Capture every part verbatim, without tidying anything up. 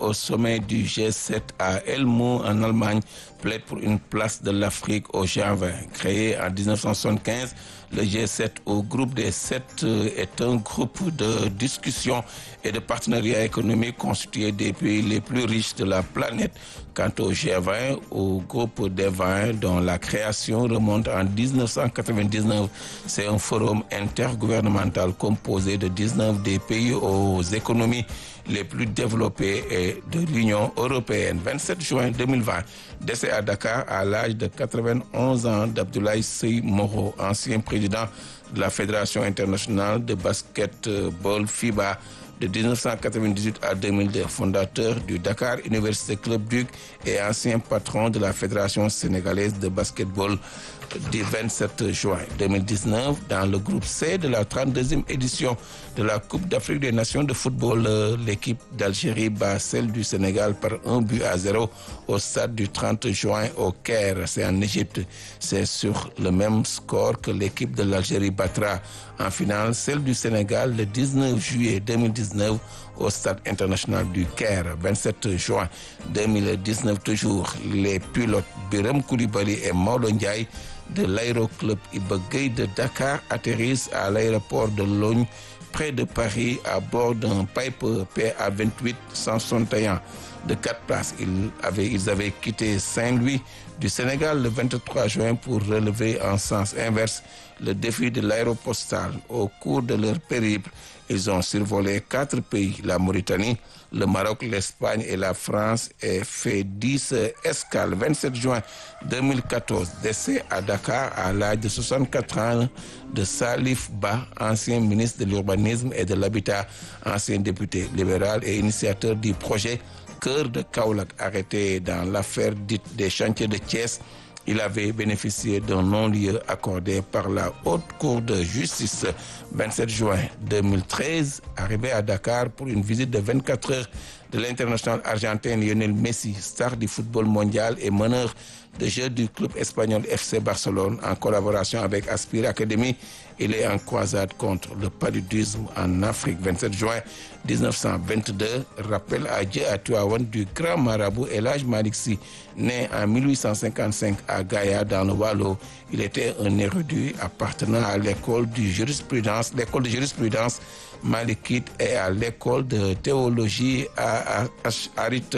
au sommet du G sept à Elmau en Allemagne plaide pour une place de l'Afrique au G vingt. Créé en dix-neuf cent soixante-quinze, le G sept, au groupe des sept, est un groupe de discussion et de partenariat économique constitué des pays les plus riches de la planète. Quant au G vingt, au groupe des vingt, dont la création remonte en dix-neuf cent quatre-vingt-dix-neuf, c'est un forum intergouvernemental composé de dix-neuf des pays aux économies les plus développées et de l'Union européenne. vingt-sept juin deux mille vingt, décès à Dakar à l'âge de quatre-vingt-onze ans d'Abdoulaye Sy Moro, ancien président de la Fédération internationale de basketball FIBA de dix-neuf cent quatre-vingt-dix-huit à deux mille deux, fondateur du Dakar Université Club Duc et ancien patron de la Fédération sénégalaise de basketball du vingt-sept juin deux mille dix-neuf. Dans le groupe C de la trente-deuxième édition de la Coupe d'Afrique des Nations de football, l'équipe d'Algérie bat celle du Sénégal par un but à zéro au stade du trente juin au Caire. C'est en Égypte. C'est sur le même score que l'équipe de l'Algérie battra en finale celle du Sénégal le dix-neuf juillet deux mille dix-neuf au stade international du Caire. vingt-sept juin deux mille dix-neuf toujours, les pilotes Biram Koulibaly et Maodo Ndiaye de l'aéroclub Iba Gueye de Dakar atterrissent à l'aéroport de Logne près de Paris à bord d'un Piper P A vingt-huit cent soixante et un de quatre places. Ils avaient, ils avaient quitté Saint-Louis du Sénégal le vingt-trois juin pour relever en sens inverse le défi de l'aéropostale. Au cours de leur périple, ils ont survolé quatre pays, la Mauritanie, le Maroc, l'Espagne et la France, et fait dix escales. vingt-sept juin deux mille quatorze, décès à Dakar à l'âge de soixante-quatre ans de Salif Ba, ancien ministre de l'Urbanisme et de l'Habitat, ancien député libéral et initiateur du projet Cœur de Kaolack, arrêté dans l'affaire dite des chantiers de Thiès. Il avait bénéficié d'un non-lieu accordé par la Haute Cour de justice. vingt-sept juin deux mille treize, arrivé à Dakar pour une visite de vingt-quatre heures de l'international argentin Lionel Messi, star du football mondial et meneur de jeu du club espagnol F C Barcelone, en collaboration avec Aspire Academy. Il est en croisade contre le paludisme en Afrique. vingt-sept juin dix-neuf cent vingt-deux, rappel à Dieu à Tivaouane du grand marabout El Hadj Malick Sy, né en mille huit cent cinquante-cinq à Gaïa dans le Waalo. Il était un érudit appartenant à l'école de jurisprudence, l'école de jurisprudence malikite et à l'école de théologie à Ash'arite,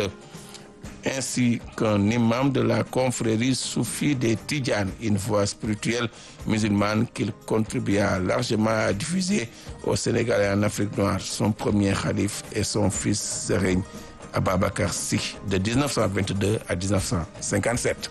ainsi qu'un imam de la confrérie soufie des Tidjanes, une voie spirituelle musulmane qu'il contribua largement à diffuser au Sénégal et en Afrique noire. Son premier khalife et son fils Serigne Ababacar Sy, de dix-neuf cent vingt-deux à dix-neuf cent cinquante-sept.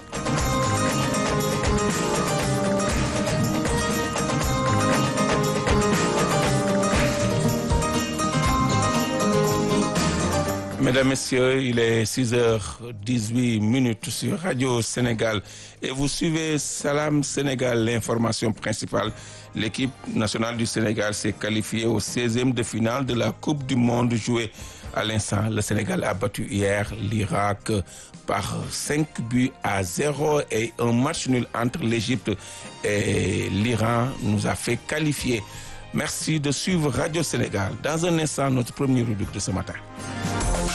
Mesdames, Messieurs, il est six heures dix-huit minutes sur Radio Sénégal et vous suivez Salam Sénégal, l'information principale. L'équipe nationale du Sénégal s'est qualifiée au seizième de finale de la Coupe du Monde jouée à l'instant. Le Sénégal a battu hier l'Irak par cinq buts à zéro et un match nul entre l'Égypte et l'Iran nous a fait qualifier. Merci de suivre Radio Sénégal. Dans un instant, notre première rubrique de ce matin.